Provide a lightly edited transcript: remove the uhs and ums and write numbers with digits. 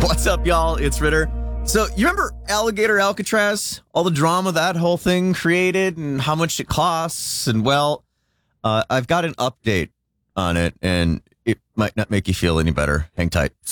What's up, y'all? It's Ritter. So, you remember Alligator Alcatraz? All the drama that whole thing created and how much it costs? And, well, I've got an update on it, and it might not make you feel any better. Hang tight.